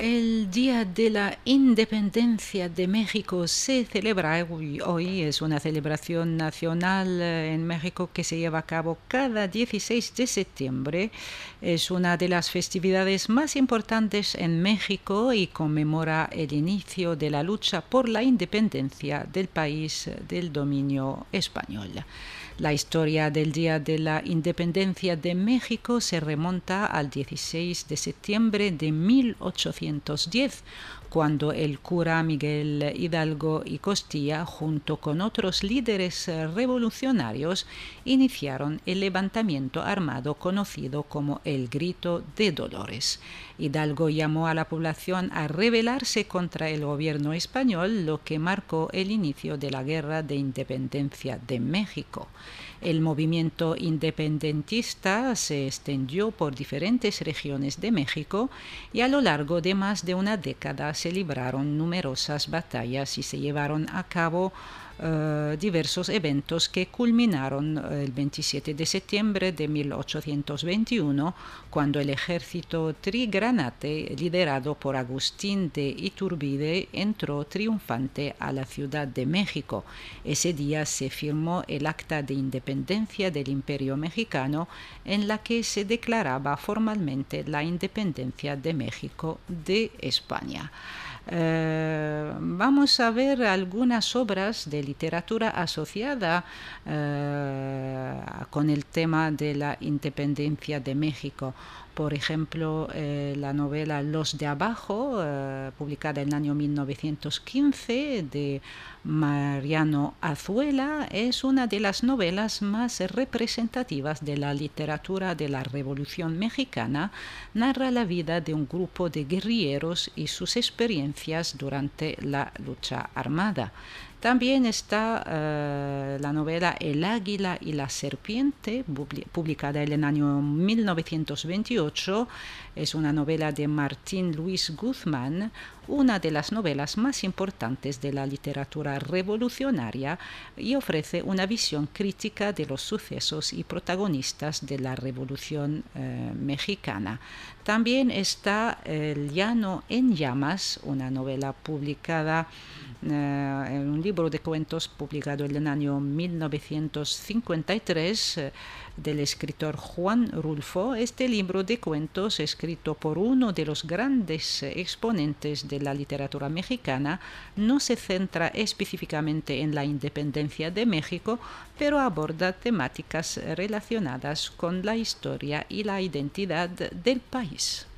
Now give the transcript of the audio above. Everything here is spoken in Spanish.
El Día de la Independencia de México se celebra hoy. Es una celebración nacional en México que se lleva a cabo cada 16 de septiembre. Es una de las festividades más importantes en México y conmemora el inicio de la lucha por la independencia del país del dominio español. La historia del Día de la Independencia de México se remonta al 16 de septiembre de 1810, cuando el cura Miguel Hidalgo y Costilla, junto con otros líderes revolucionarios, iniciaron el levantamiento armado conocido como el Grito de Dolores. Hidalgo llamó a la población a rebelarse contra el gobierno español, lo que marcó el inicio de la Guerra de Independencia de México. El movimiento independentista se extendió por diferentes regiones de México y a lo largo de más de una década se libraron numerosas batallas y se llevaron a cabo diversos eventos que culminaron el 27 de septiembre de 1821, cuando el ejército trigranate, liderado por Agustín de Iturbide, entró triunfante a la Ciudad de México. Ese día se firmó el Acta de Independencia del Imperio Mexicano, en la que se declaraba formalmente la independencia de México de España. Vamos a ver algunas obras de literatura asociada con el tema de la independencia de México. Por ejemplo, la novela Los de Abajo, publicada en el año 1915, de Mariano Azuela, es una de las novelas más representativas de la literatura de la Revolución Mexicana. Narra la vida de un grupo de guerrilleros y sus experiencias durante la lucha armada. También está la novela El águila y la serpiente, publicada en el año 1928. Es una novela de Martín Luis Guzmán, una de las novelas más importantes de la literatura revolucionaria, y ofrece una visión crítica de los sucesos y protagonistas de la Revolución Mexicana. También está El llano en llamas, una novela publicada en un libro de cuentos publicado en el año 1953 del escritor Juan Rulfo. Este libro de cuentos, escrito por uno de los grandes exponentes de la literatura mexicana, no se centra específicamente en la independencia de México, pero aborda temáticas relacionadas con la historia y la identidad del país.